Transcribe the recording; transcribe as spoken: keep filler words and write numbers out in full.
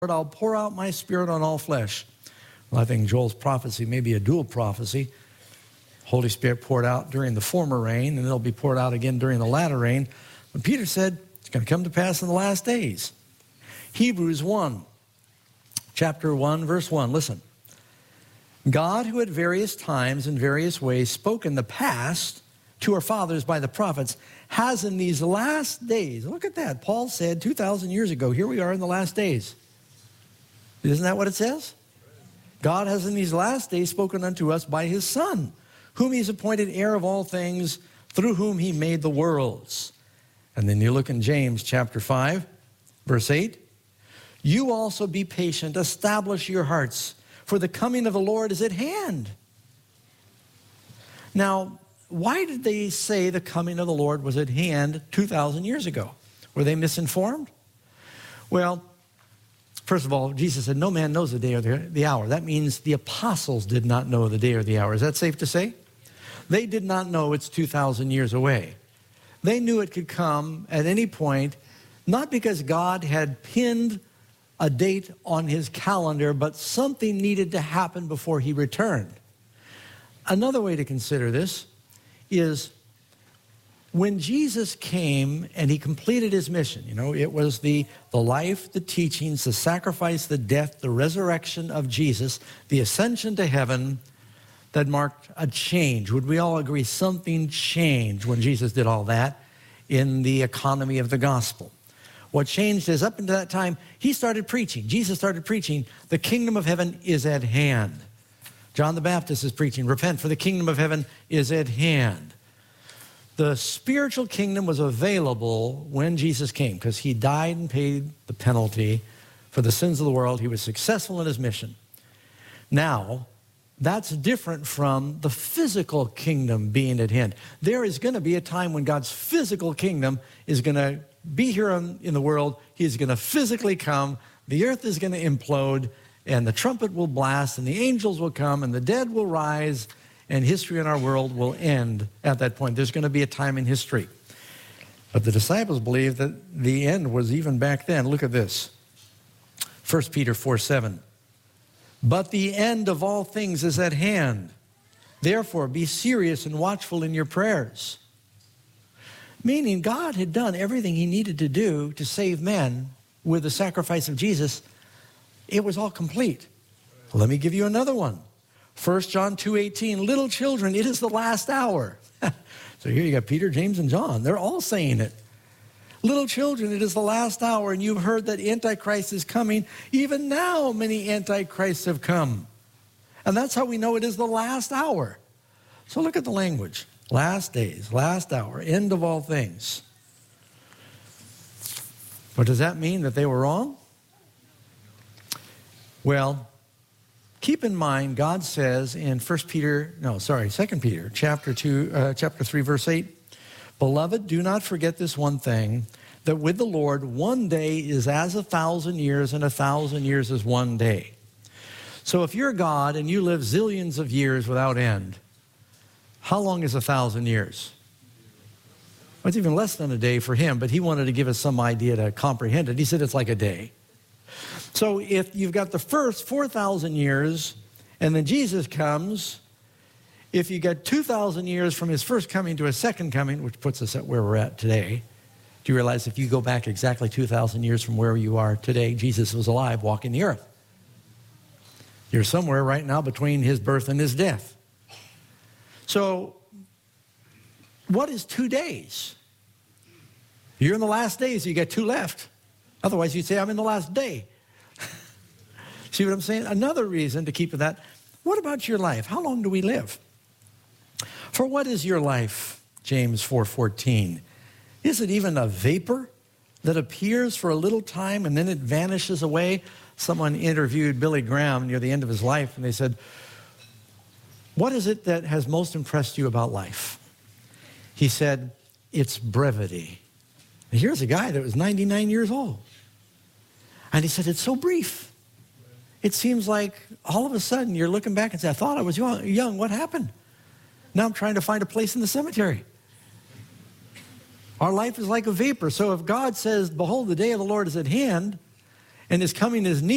I'll pour out my spirit on all flesh. Well, I think Joel's prophecy may be a dual prophecy. Holy Spirit poured out during the former rain, and it'll be poured out again during the latter rain. But Peter said it's going to come to pass in the last days. Hebrews one, chapter one, verse one. Listen. God, who at various times and various ways spoke in the past to our fathers by the prophets, has in these last days, look at that. Paul said two thousand years ago, here we are in the last days. Isn't that what it says? God has in these last days spoken unto us by his Son, whom he's appointed heir of all things, through whom he made the worlds. And then you look in James chapter five, verse eight. You also be patient, establish your hearts, for the coming of the Lord is at hand. Now, why did they say the coming of the Lord was at hand two thousand years ago? Were they misinformed? Well, first of all, Jesus said, no man knows the day or the hour. That means the apostles did not know the day or the hour. Is that safe to say? They did not know it's two thousand years away. They knew it could come at any point, not because God had pinned a date on his calendar, but something needed to happen before he returned. Another way to consider this is when Jesus came and he completed his mission, you know, it was the, the life, the teachings, the sacrifice, the death, the resurrection of Jesus, the ascension to heaven that marked a change. Would we all agree something changed when Jesus did all that in the economy of the gospel? What changed is up until that time, he started preaching. Jesus started preaching, the kingdom of heaven is at hand. John the Baptist is preaching, repent, for the kingdom of heaven is at hand. The spiritual kingdom was available when Jesus came because he died and paid the penalty for the sins of the world. He was successful in his mission. Now, that's different from the physical kingdom being at hand. There is going to be a time when God's physical kingdom is going to be here in, in the world. He's going to physically come. The earth is going to implode, and the trumpet will blast, and the angels will come, and the dead will rise, and history in our world will end at that point. There's going to be a time in history. But the disciples believed that the end was even back then. Look at this. First Peter four seven. But the end of all things is at hand. Therefore, be serious and watchful in your prayers. Meaning God had done everything he needed to do to save men with the sacrifice of Jesus. It was all complete. Let me give you another one. First John two eighteen, little children, it is the last hour. So here you got Peter, James, and John. They're all saying it. Little children, it is the last hour, and you've heard that Antichrist is coming. Even now, many Antichrists have come. And that's how we know it is the last hour. So look at the language. Last days, last hour, end of all things. But does that mean that they were wrong? Well, keep in mind, God says in First Peter, no, sorry, Second Peter, chapter two, uh, chapter three, verse eight, beloved, do not forget this one thing, that with the Lord, one day is as a thousand years, and a thousand years is one day. So if you're God and you live zillions of years without end, how long is a thousand years? Well, it's even less than a day for him, but he wanted to give us some idea to comprehend it. He said it's like a day. So if you've got the first four thousand years, and then Jesus comes, if you get two thousand years from his first coming to his second coming, which puts us at where we're at today, do you realize if you go back exactly two thousand years from where you are today, Jesus was alive walking the earth. You're somewhere right now between his birth and his death. So what is two days? You're in the last days, so you got two left. Otherwise, you'd say, I'm in the last day. See what I'm saying? Another reason to keep that, what about your life? How long do we live? For what is your life? James four fourteen. Is it even a vapor that appears for a little time and then it vanishes away? Someone interviewed Billy Graham near the end of his life, and they said, what is it that has most impressed you about life? He said, it's brevity. And here's a guy that was ninety-nine years old. And he said, it's so brief. It seems like all of a sudden you're looking back and say, I thought I was young. What happened? Now I'm trying to find a place in the cemetery. Our life is like a vapor. So if God says, behold, the day of the Lord is at hand, and his coming is near,